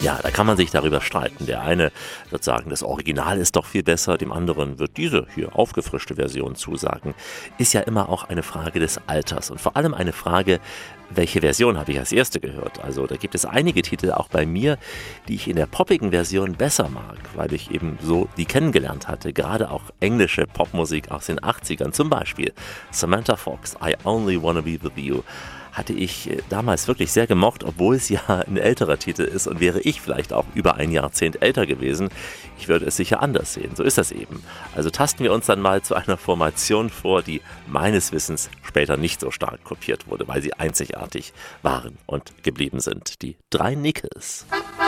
Ja, da kann man sich darüber streiten. Der eine wird sagen, das Original ist doch viel besser, dem anderen wird diese hier aufgefrischte Version zusagen. Ist ja immer auch eine Frage des Alters und vor allem eine Frage, welche Version habe ich als erste gehört? Also da gibt es einige Titel auch bei mir, die ich in der poppigen Version besser mag, weil ich eben so die kennengelernt hatte. Gerade auch englische Popmusik aus den 80ern, zum Beispiel Samantha Fox, I Only Wanna Be With You, hatte ich damals wirklich sehr gemocht, obwohl es ja ein älterer Titel ist und wäre ich vielleicht auch über ein Jahrzehnt älter gewesen. Ich würde es sicher anders sehen, so ist das eben. Also tasten wir uns dann mal zu einer Formation vor, die meines Wissens später nicht so stark kopiert wurde, weil sie einzigartig waren und geblieben sind. Die drei Nickels.